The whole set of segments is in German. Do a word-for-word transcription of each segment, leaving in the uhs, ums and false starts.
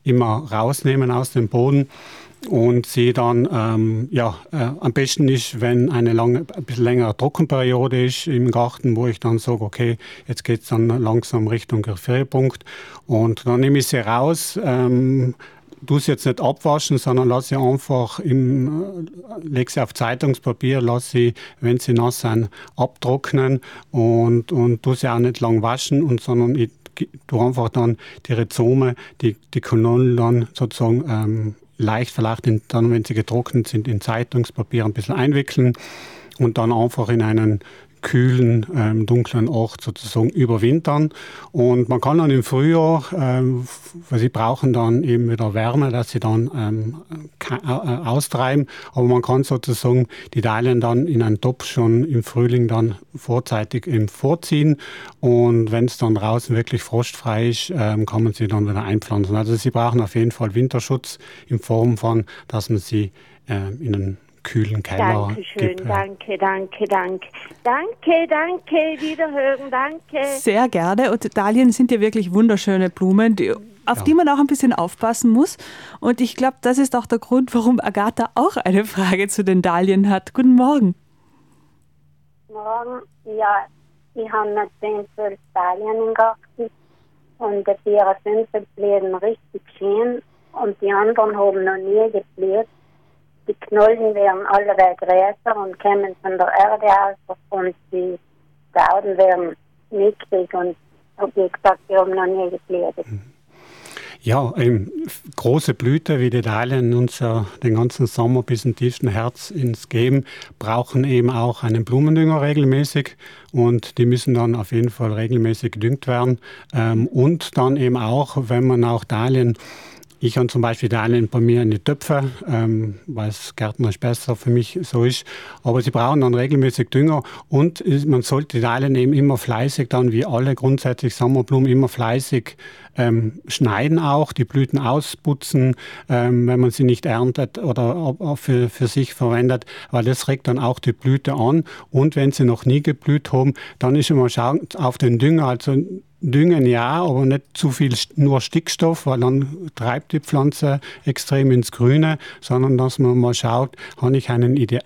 immer rausnehmen aus dem Boden. Und sie dann, ähm, ja, äh, am besten ist, wenn eine lange, ein bisschen längere Trockenperiode ist im Garten, wo ich dann sage, okay, jetzt geht es dann langsam Richtung Gefrierpunkt. Und dann nehme ich sie raus, ähm, tue sie jetzt nicht abwaschen, sondern lasse sie einfach, im, äh, lege sie auf Zeitungspapier, lasse sie, wenn sie nass sind, abtrocknen und, und tue sie auch nicht lang waschen, und, sondern ich tue einfach dann die Rhizome, die, die Kanonen dann sozusagen ähm, leicht vielleicht in, dann, wenn sie getrocknet sind, in Zeitungspapier ein bisschen einwickeln und dann einfach in einen kühlen, ähm, dunklen Ort sozusagen überwintern. Und man kann dann im Frühjahr, ähm, weil sie brauchen dann eben wieder Wärme, dass sie dann ähm, äh, austreiben. Aber man kann sozusagen die Dahlien dann in einen Topf schon im Frühling dann vorzeitig eben vorziehen. Und wenn es dann draußen wirklich frostfrei ist, ähm, kann man sie dann wieder einpflanzen. Also sie brauchen auf jeden Fall Winterschutz in Form von, dass man sie äh, in einen kühlen Keller Dankeschön, gibt. danke, danke, danke. Danke, danke, wiederhören, danke. Sehr gerne. Und Dahlien sind ja wirklich wunderschöne Blumen, die, auf ja. die man auch ein bisschen aufpassen muss. Und ich glaube, das ist auch der Grund, warum Agatha auch eine Frage zu den Dahlien hat. Guten Morgen. Morgen, ja, ich habe noch zehn, zwölf Dahlien im Garten und die vier, fünf blühen richtig schön und die anderen haben noch nie geblüht. Die Knollen werden alle größer und kommen von der Erde aus und die Stauden werden nickig und, wie gesagt, die haben noch nie geblüht. Ja, ähm, große Blüte, wie die Dahlien uns ja den ganzen Sommer bis in den tiefsten Herbst ins geben, brauchen eben auch einen Blumendünger regelmäßig, und die müssen dann auf jeden Fall regelmäßig gedüngt werden. Ähm, und dann eben auch, wenn man auch Dahlien, ich habe zum Beispiel Dahlien bei mir in die Töpfe, ähm, weil es gärtnerisch besser für mich so ist. Aber sie brauchen dann regelmäßig Dünger, und man sollte die Dahlien eben immer fleißig dann, wie alle grundsätzlich Sommerblumen, immer fleißig ähm, schneiden auch, die Blüten ausputzen, ähm, wenn man sie nicht erntet oder für, für sich verwendet, weil das regt dann auch die Blüte an. Und wenn sie noch nie geblüht haben, dann ist immer schauen auf den Dünger, also Düngen ja, aber nicht zu viel nur Stickstoff, weil dann treibt die Pflanze extrem ins Grüne, sondern dass man mal schaut, habe ich einen ide-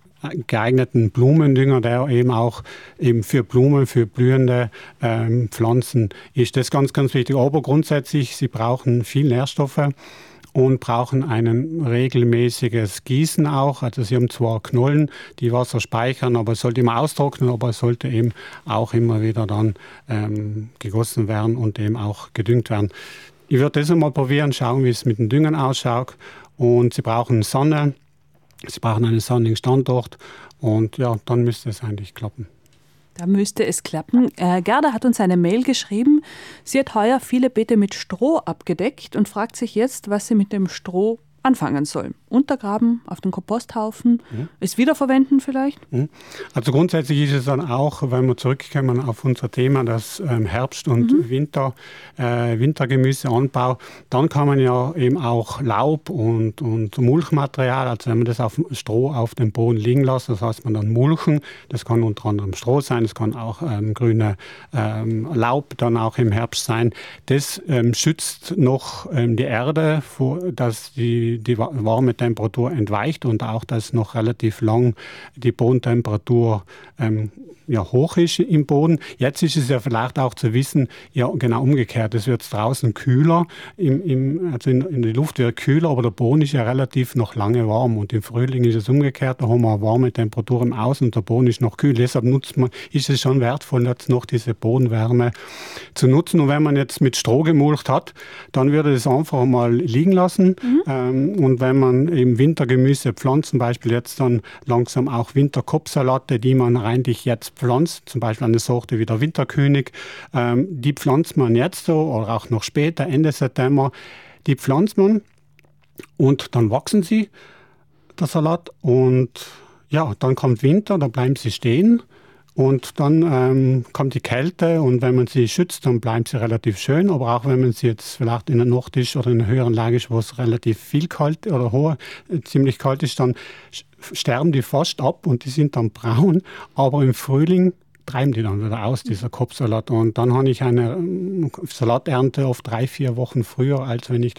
geeigneten Blumendünger, der eben auch eben für Blumen, für blühende ähm, Pflanzen ist. Das ganz, ganz wichtig. Aber grundsätzlich, sie brauchen viel Nährstoffe und brauchen ein regelmäßiges Gießen auch. Also sie haben zwar Knollen, die Wasser speichern, aber es sollte immer austrocknen, aber es sollte eben auch immer wieder dann ähm, gegossen werden und eben auch gedüngt werden. Ich würde das einmal probieren, schauen, wie es mit den Düngen ausschaut. Und sie brauchen Sonne, sie brauchen einen sonnigen Standort, und ja, dann müsste es eigentlich klappen. Da müsste es klappen. Äh, Gerda hat uns eine Mail geschrieben. Sie hat heuer viele Beete mit Stroh abgedeckt und fragt sich jetzt, was sie mit dem Stroh anfangen soll. Untergraben, auf den Komposthaufen, mhm. es wiederverwenden vielleicht? Also grundsätzlich ist es dann auch, wenn wir zurückkommen auf unser Thema, das ähm, Herbst- und mhm. Winter, äh, Wintergemüseanbau, dann kann man ja eben auch Laub und, und Mulchmaterial, also wenn man das auf Stroh auf dem Boden liegen lässt, das heißt man dann mulchen, das kann unter anderem Stroh sein, das kann auch ähm, grüne ähm, Laub dann auch im Herbst sein. Das ähm, schützt noch ähm, die Erde, vor, dass die die warme Temperatur entweicht und auch, dass noch relativ lang die Bodentemperatur ähm, ja, hoch ist im Boden. Jetzt ist es ja vielleicht auch zu wissen, ja genau umgekehrt, es wird draußen kühler, im, im, also in, in der Luft wird kühler, aber der Boden ist ja relativ noch lange warm, und im Frühling ist es umgekehrt, da haben wir eine warme Temperatur im Außen und der Boden ist noch kühl. Deshalb nutzt man, ist es schon wertvoll, jetzt noch diese Bodenwärme zu nutzen. Und wenn man jetzt mit Stroh gemulcht hat, dann würde es einfach mal liegen lassen. Mhm. Ähm, und wenn man eben Wintergemüse pflanzt, zum Beispiel jetzt dann langsam auch Winterkopfsalate, die man eigentlich jetzt pflanzt, zum Beispiel eine Sorte wie der Winterkönig, ähm, die pflanzt man jetzt so oder auch noch später, Ende September, die pflanzt man und dann wachsen sie, der Salat, und ja, dann kommt Winter, da bleiben sie stehen. Und dann ähm, kommt die Kälte, und wenn man sie schützt, dann bleiben sie relativ schön. Aber auch wenn man sie jetzt vielleicht in der Nacht ist oder in einer höheren Lage ist, wo es relativ viel kalt oder hoch, äh, ziemlich kalt ist, dann sterben die fast ab und die sind dann braun. Aber im Frühling treiben die dann wieder aus, dieser Kopfsalat. Und dann habe ich eine Salaternte oft drei, vier Wochen früher, als wenn ich